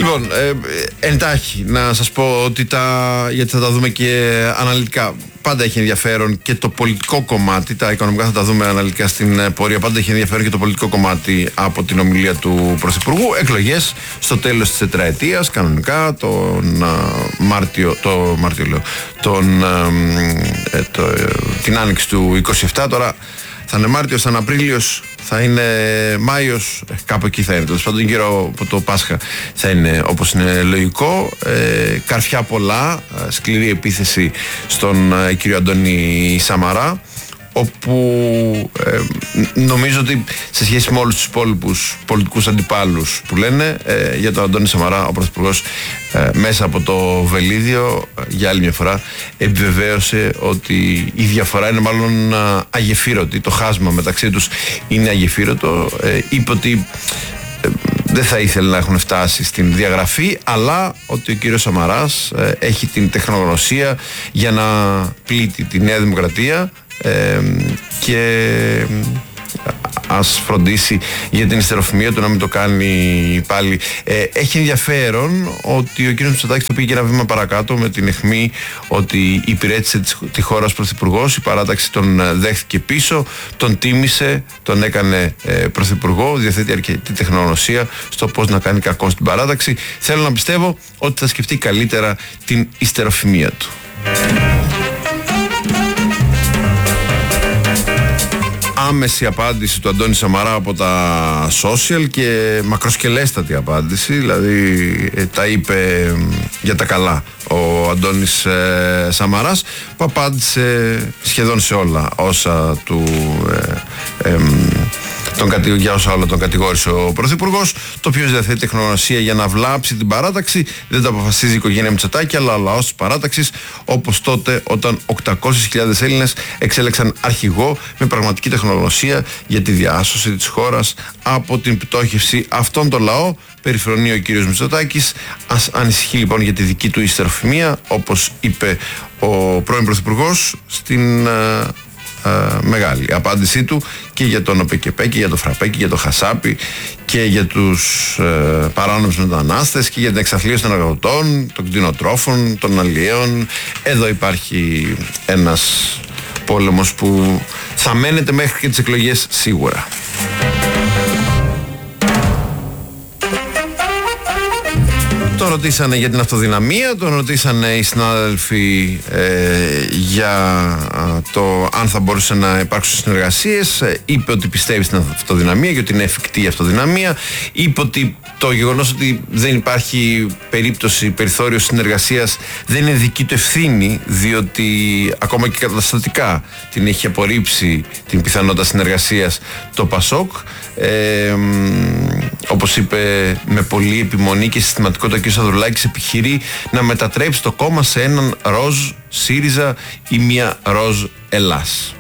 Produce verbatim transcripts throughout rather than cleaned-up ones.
Λοιπόν, ε, εντάχει να σας πω ότι τα, γιατί θα τα δούμε και αναλυτικά. Πάντα έχει ενδιαφέρον και το πολιτικό κομμάτι, τα οικονομικά θα τα δούμε αναλυτικά στην πορεία. Πάντα έχει ενδιαφέρον και το πολιτικό κομμάτι από την ομιλία του Πρωθυπουργού. Εκλογές στο τέλος της τετραετίας, κανονικά, τον uh, Μάρτιο, το Μάρτιο λέω, τον, uh, το, uh, την άνοιξη του είκοσι επτά. Τώρα θα είναι Μάρτιος, θα είναι Απρίλιος, θα είναι Μάιος, κάπου εκεί θα είναι. Τέλος πάντων, γύρω από το Πάσχα θα είναι όπως είναι λογικό. Ε, καρφιά πολλά, σκληρή επίθεση στον ε, κύριο Αντώνη Σαμαρά, όπου ε, νομίζω ότι σε σχέση με όλους τους υπόλοιπους πολιτικούς αντιπάλους που λένε ε, για τον Αντώνη Σαμαρά, ο Πρωθυπουργός ε, μέσα από το βελίδιο ε, για άλλη μια φορά επιβεβαίωσε ότι η διαφορά είναι μάλλον ε, αγεφύρωτη, το χάσμα μεταξύ τους είναι αγεφύρωτο. ε, είπε ότι ε, δεν θα ήθελε να έχουν φτάσει στην διαγραφή, αλλά ότι ο κύριος Σαμαράς ε, έχει την τεχνογνωσία για να πλήττει τη Νέα Δημοκρατία Ε, και ας φροντίσει για την ιστεροφημία του, να μην το κάνει πάλι. Ε, έχει ενδιαφέρον ότι ο κ. Μητσοτάκης το πήγε ένα βήμα παρακάτω με την αιχμή ότι υπηρέτησε τη χώρα ως πρωθυπουργός, η παράταξη τον δέχθηκε πίσω, τον τίμησε, τον έκανε ε, πρωθυπουργό, διαθέτει αρκετή τεχνογνωσία στο πώς να κάνει κακό στην παράταξη. Θέλω να πιστεύω ότι θα σκεφτεί καλύτερα την ιστεροφημία του. Άμεση απάντηση του Αντώνη Σαμαρά από τα social και μακροσκελέστατη απάντηση, δηλαδή ε, τα είπε ε, για τα καλά ο Αντώνης ε, Σαμαράς, που απάντησε σχεδόν σε όλα όσα του ε, ε, τον, για όσα όλα τον κατηγόρησε ο Πρωθυπουργός. Το ποιος διαθέτει τεχνογνωσία για να βλάψει την παράταξη δεν το αποφασίζει η οικογένεια Μητσοτάκη, αλλά ο λαός της παράταξης, όπως τότε όταν οκτακόσιες χιλιάδες Έλληνες εξέλεξαν αρχηγό με πραγματική τεχνογνωσία για τη διάσωση της χώρας από την πτώχευση. Αυτόν τον λαό περιφρονεί ο κύριος Μητσοτάκης. Ας ανησυχεί λοιπόν για τη δική του ιστεροφημία, όπως είπε ο πρώην Πρωθυπουργός στην uh, Uh, μεγάλη απάντησή του και για τον ΟΠΕΚΕΠΕ και για το ΦΡΑΠΕ και για το ΧΑΣΑΠΗ και για τους uh, παράνομους μετανάστες και για την εξαθλίωση των αγροτών, των κτηνοτρόφων, των αλλιέων. Εδώ υπάρχει ένας πόλεμος που θα μένεται μέχρι και τις εκλογές σίγουρα. Τον ρωτήσανε για την αυτοδυναμία, τον ρωτήσανε οι συνάδελφοι ε, για ε, το αν θα μπορούσε να υπάρξουν συνεργασίες. Ε, είπε ότι πιστεύει στην αυτοδυναμία και ότι είναι εφικτή η αυτοδυναμία. Είπε ότι το γεγονός ότι δεν υπάρχει περίπτωση, περιθώριο συνεργασίας δεν είναι δική του ευθύνη, διότι ακόμα και καταστατικά την έχει απορρίψει την πιθανότητα συνεργασίας το ΠΑΣΟΚ. Ε, όπως είπε με πολλή επιμονή και συστηματικότητα, ο κ. Ανδρουλάκης επιχειρεί να μετατρέψει το κόμμα σε έναν ροζ ΣΥΡΙΖΑ ή μια ροζ Ελλάς.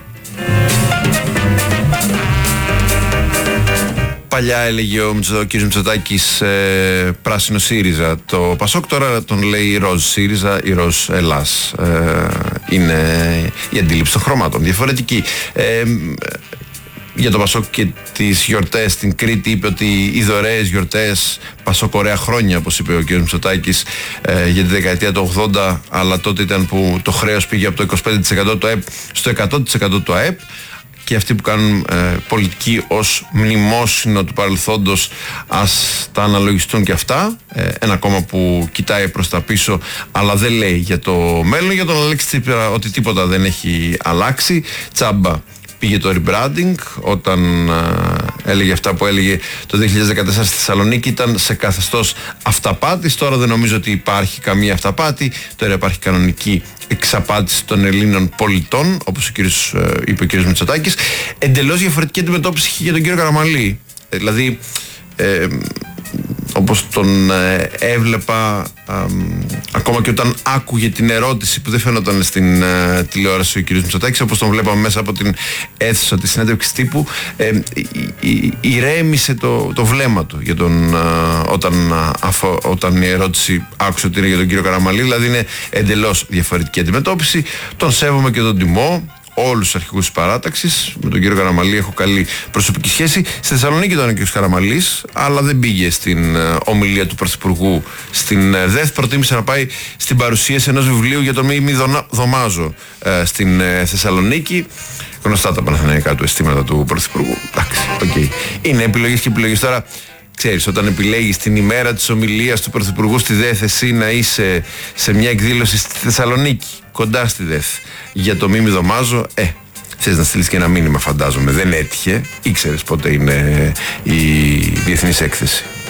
Παλιά έλεγε ο, ο κ. Μητσοτάκης ε, πράσινο ΣΥΡΙΖΑ το ΠΑΣΟΚ, τώρα τον λέει ροζ ΣΥΡΙΖΑ ή ροζ Ελλάς. Ε, είναι η αντίληψη των χρωμάτων διαφορετική. Ε, Για το Πασόκ και τις γιορτές στην Κρήτη είπε ότι οι δωρεές γιορτές Πασόκ ωραία χρόνια, όπως είπε ο κ. Μητσοτάκης, ε, για τη δεκαετία του ογδόντα, αλλά τότε ήταν που το χρέος πήγε από το είκοσι πέντε τοις εκατό του ΑΕΠ στο εκατό τοις εκατό του ΑΕΠ, και αυτοί που κάνουν ε, πολιτική ως μνημόσυνο του παρελθόντος ας τα αναλογιστούν και αυτά. Ε, ένα κόμμα που κοιτάει προς τα πίσω αλλά δεν λέει για το μέλλον. Για τον Αλέξη Τσίπρα ότι τίποτα δεν έχει αλλάξει, τσάμπα πήγε το rebranding όταν ε, έλεγε αυτά που έλεγε το δύο χιλιάδες δεκατέσσερα στη Θεσσαλονίκη, ήταν σε καθεστώς αυταπάτης. Τώρα δεν νομίζω ότι υπάρχει καμία αυταπάτη, τώρα υπάρχει κανονική εξαπάτηση των Ελλήνων πολιτών, όπως ο κύριος, ε, είπε ο κύριος Μητσοτάκης. Εντελώς διαφορετική αντιμετώπιση είχε για τον κύριο Καραμανλή. Ε, δηλαδή ε, όπως τον ε, έβλεπα ε, ακόμα και όταν άκουγε την ερώτηση που δεν φαίνονταν στην ε, τηλεόραση ο κ. Μητσοτάκης, όπως τον βλέπαμε μέσα από την αίθουσα της συνέντευξης τύπου, ε, ηρέμησε το, το βλέμμα του για τον, ε, όταν, αφο, όταν η ερώτηση άκουσε ότι είναι για τον κύριο Καραμανλή. Δηλαδή είναι εντελώς διαφορετική αντιμετώπιση. Τον σέβομαι και τον τιμώ όλους τους αρχηγούς της παράταξης. Με τον κύριο Καραμανλή έχω καλή προσωπική σχέση. Στη Θεσσαλονίκη ήταν ο κύριος Καραμανλής, αλλά δεν πήγε στην uh, ομιλία του Πρωθυπουργού στην uh, ΔΕΘ. Προτίμησε να πάει στην παρουσίαση ενός βιβλίου για το Μίμη Δωμάζο uh, στην uh, Θεσσαλονίκη. Γνωστά τα παναθηναϊκά του αισθήματα του Πρωθυπουργού. Εντάξει, οκ. Okay. Είναι επιλογές και επιλογές. Τώρα, ξέρεις, όταν επιλέγεις την ημέρα της ομιλίας του Πρωθυπουργού στη ΔΕΘ, εσύ να είσαι σε μια εκδήλωση στη Θεσσαλονίκη, κοντά στη ΔΕΘ, για το Μίμη Δωμάζο, ε, θες να στείλεις και ένα μήνυμα, φαντάζομαι. Δεν έτυχε. Ήξερες πότε είναι η διεθνής έκθεση.